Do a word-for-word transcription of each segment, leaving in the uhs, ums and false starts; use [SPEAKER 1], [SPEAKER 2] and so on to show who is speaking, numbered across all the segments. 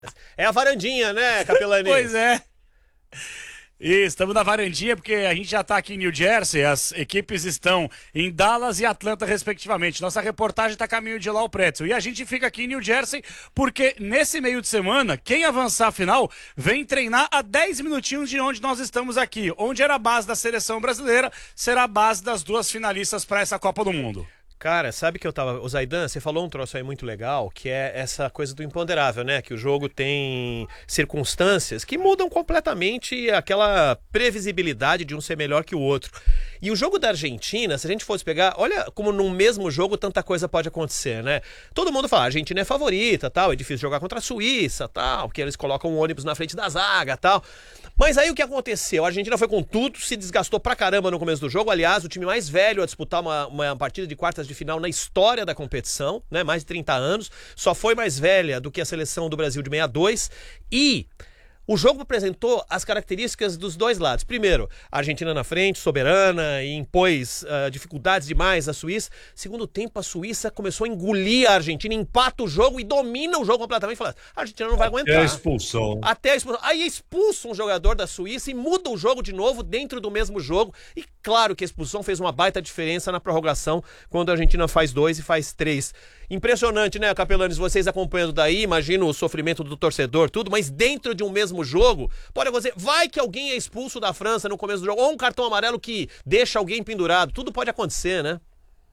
[SPEAKER 1] É a varandinha, né, Capelani?
[SPEAKER 2] Pois é. Isso, estamos na varandinha porque a gente já está aqui em New Jersey, as equipes estão em Dallas e Atlanta, respectivamente. Nossa reportagem está a caminho de lá ao Pretzel. E a gente fica aqui em New Jersey porque nesse meio de semana, quem avançar a final vem treinar a dez minutinhos de onde nós estamos aqui. Onde era a base da seleção brasileira, será a base das duas finalistas para essa Copa do Mundo.
[SPEAKER 1] Cara, sabe que eu tava... O Zaidan, você falou um troço aí muito legal, que é essa coisa do imponderável, né? Que o jogo tem circunstâncias que mudam completamente aquela previsibilidade de um ser melhor que o outro. E o jogo da Argentina, se a gente fosse pegar, olha como num mesmo jogo tanta coisa pode acontecer, né? Todo mundo fala, a Argentina é favorita, tal, é difícil jogar contra a Suíça, tal, porque eles colocam um ônibus na frente da zaga, tal. Mas aí o que aconteceu? A Argentina foi com tudo, se desgastou pra caramba no começo do jogo. Aliás, o time mais velho a disputar uma, uma partida de quartas de final na história da competição, né? Mais de trinta anos. Só foi mais velha do que a seleção do Brasil de sessenta e dois. E o jogo apresentou as características dos dois lados. Primeiro, a Argentina na frente, soberana, e impôs uh, dificuldades demais à Suíça. Segundo tempo, a Suíça começou a engolir a Argentina, empata o jogo e domina o jogo completamente. Fala, a Argentina não vai aguentar.
[SPEAKER 3] Até a expulsão.
[SPEAKER 1] Até a expulsão. Aí expulsa um jogador da Suíça e muda o jogo de novo dentro do mesmo jogo. E claro que a expulsão fez uma baita diferença na prorrogação, quando a Argentina faz dois e faz três. Impressionante, né, Capelanes? Vocês acompanhando daí, imagino o sofrimento do torcedor, tudo, mas dentro de um mesmo jogo, pode acontecer, vai que alguém é expulso da França no começo do jogo, ou um cartão amarelo que deixa alguém pendurado, tudo pode acontecer, né?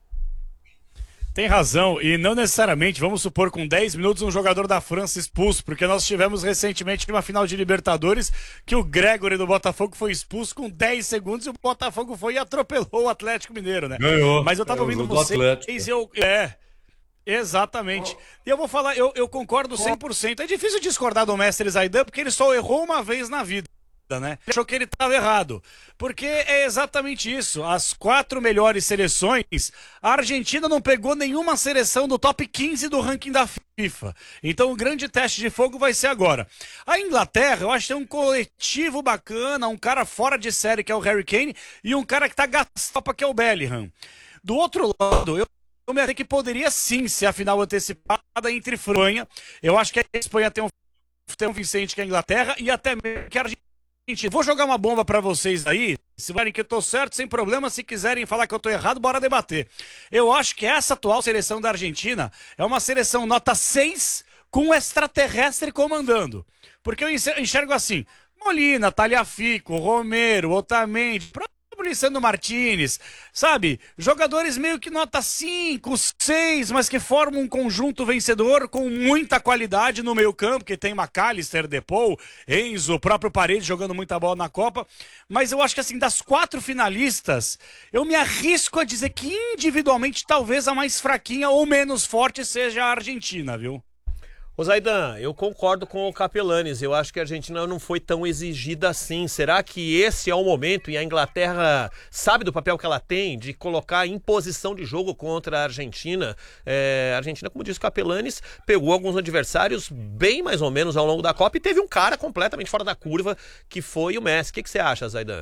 [SPEAKER 2] Tem razão, e não necessariamente, vamos supor, com dez minutos um jogador da França expulso, porque nós tivemos recentemente uma final de Libertadores que o Gregory do Botafogo foi expulso com dez segundos e o Botafogo foi e atropelou o Atlético Mineiro, né?
[SPEAKER 3] Ganhou.
[SPEAKER 2] Mas eu tava
[SPEAKER 3] é,
[SPEAKER 2] ouvindo vocês e eu... É... Exatamente. E eu vou falar, eu, eu concordo cem por cento. É difícil discordar do mestre Zaidan, porque ele só errou uma vez na vida, né? Ele achou que ele estava errado. Porque é exatamente isso. As quatro melhores seleções, a Argentina não pegou nenhuma seleção do top quinze do ranking da FIFA. Então o grande teste de fogo vai ser agora. A Inglaterra, eu acho que tem um coletivo bacana, um cara fora de série que é o Harry Kane e um cara que tá gastando que é o Bellingham. Do outro lado, eu Eu me achei que poderia sim ser a final antecipada entre França. Eu acho que a Espanha tem um, tem um Vicente que é a Inglaterra e até mesmo que a Argentina. Vou jogar uma bomba pra vocês aí. Se varem que eu tô certo, sem problema. Se quiserem falar que eu tô errado, bora debater. Eu acho que essa atual seleção da Argentina é uma seleção nota seis com um extraterrestre comandando. Porque eu enxergo assim: Molina, Tagliafico, Romero, Otamendi, Lisandro Martinez, sabe? Jogadores meio que nota cinco, seis, mas que formam um conjunto vencedor com muita qualidade no meio campo, que tem McAllister, Depou, Enzo, o próprio Paredes jogando muita bola na Copa. Mas eu acho que assim, das quatro finalistas, eu me arrisco a dizer que individualmente talvez a mais fraquinha ou menos forte seja a Argentina, viu?
[SPEAKER 1] Ô Zaidan, eu concordo com o Capelanes, eu acho que a Argentina não foi tão exigida assim. Será que esse é o momento e a Inglaterra sabe do papel que ela tem de colocar em posição de jogo contra a Argentina? É, a Argentina, como disse o Capelanes, pegou alguns adversários bem mais ou menos ao longo da Copa e teve um cara completamente fora da curva que foi o Messi. O que, que você acha, Zaidan?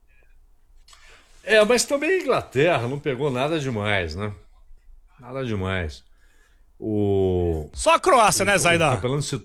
[SPEAKER 3] É, mas também a Inglaterra não pegou nada demais, né? Nada demais. O...
[SPEAKER 2] Só a Croácia, o, né, Zaidan?
[SPEAKER 3] Se...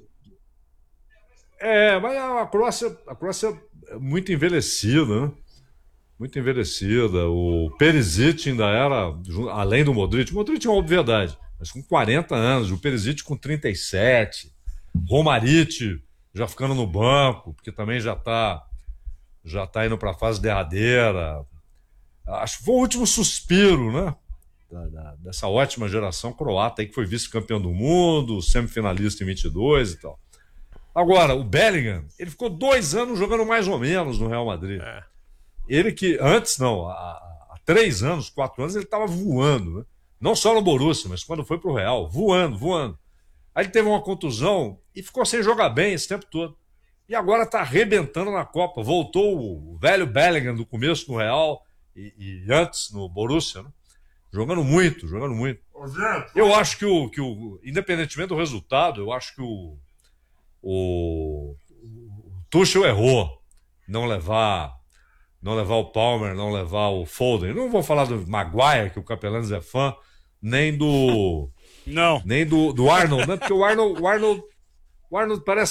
[SPEAKER 3] É, mas a Croácia, a Croácia é muito envelhecida, né? Muito envelhecida. O Perisic ainda era, além do Modric, o Modric é uma obviedade, mas com quarenta anos, o Perisic com trinta e sete, Romaric já ficando no banco, porque também já está já tá indo para a fase derradeira. Acho que foi o último suspiro, né? Da, da, dessa ótima geração croata aí que foi vice-campeão do mundo, semifinalista em vinte e dois e tal. Agora, o Bellingham, ele ficou dois anos jogando mais ou menos no Real Madrid. É. Ele que antes, não, há, há três anos, quatro anos, ele estava voando, né? Não só no Borussia, mas quando foi pro Real, voando, voando. Aí ele teve uma contusão e ficou sem jogar bem esse tempo todo. E agora está arrebentando na Copa. Voltou o velho Bellingham do começo no Real e, e antes no Borussia, né? Jogando muito, jogando muito. Eu acho que o, que o, independentemente do resultado, eu acho que o, o, o Tuchel errou não levar, não levar o Palmer, não levar o Foden. Não vou falar do Maguire, que o Capelanes é fã, nem do,
[SPEAKER 2] não,
[SPEAKER 3] nem do, do Arnold, né? Porque o Arnold, o Arnold, O Arnold parece